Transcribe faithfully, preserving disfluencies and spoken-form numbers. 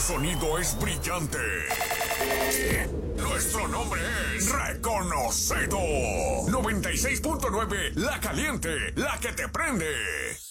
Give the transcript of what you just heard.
sonido es brillante. Nuestro nombre es reconocido. noventa y seis punto nueve La Caliente, la que te prende.